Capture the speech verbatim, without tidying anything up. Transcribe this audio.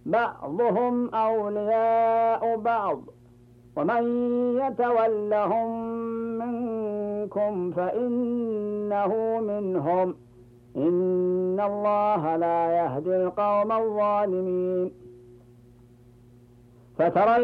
بعضهم أولياء بعض ومن يتولهم منكم فإنه منهم إن الله لا يهدي القوم الظالمين. فترى